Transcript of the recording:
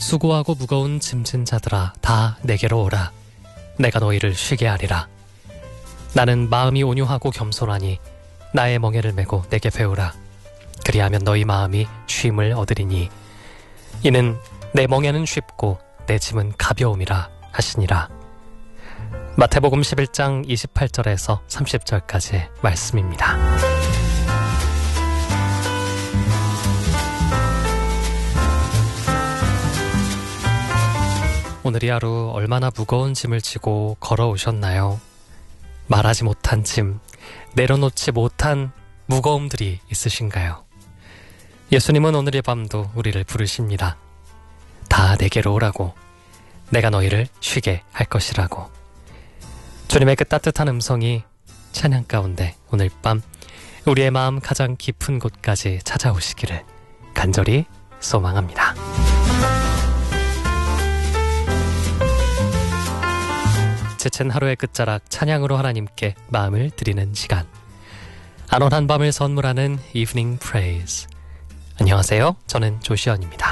수고하고 무거운 짐진 자들아 다 내게로 오라. 내가 너희를 쉬게 하리라. 나는 마음이 온유하고 겸손하니 나의 멍에를 메고 내게 배우라. 그리하면 너희 마음이 쉼을 얻으리니 이는 내 멍에는 쉽고 내 짐은 가벼움이라 하시니라. 마태복음 11장 28절에서 30절까지의 말씀입니다. 오늘 이 하루 얼마나 무거운 짐을 지고 걸어오셨나요? 말하지 못한 짐, 내려놓지 못한 무거움들이 있으신가요? 예수님은 오늘 이 밤도 우리를 부르십니다. 다 내게로 오라고, 내가 너희를 쉬게 할 것이라고. 주님의 그 따뜻한 음성이 찬양 가운데 오늘 밤 우리의 마음 가장 깊은 곳까지 찾아오시기를 간절히 소망합니다. 지친 하루의 끝자락 찬양으로 하나님께 마음을 드리는 시간, 안온한 밤을 선물하는 이브닝 프레이즈. 안녕하세요. 저는 조시연입니다.